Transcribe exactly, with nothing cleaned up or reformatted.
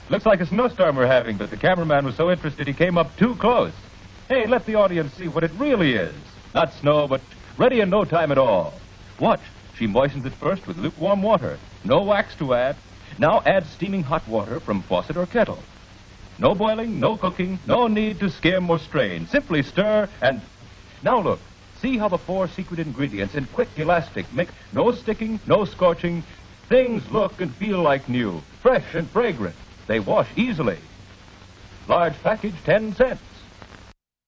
Looks like a snowstorm we're having, but the cameraman was so interested he came up too close. Hey, let the audience see what it really is. Not snow, but ready in no time at all. Watch. She moistens it first with lukewarm water. No wax to add. Now add steaming hot water from faucet or kettle. No boiling, no cooking, no need to skim or strain. Simply stir and... Now look. See how the four secret ingredients in quick elastic mix. No sticking, no scorching. Things look and feel like new. Fresh and fragrant. They wash easily. Large package, ten cents.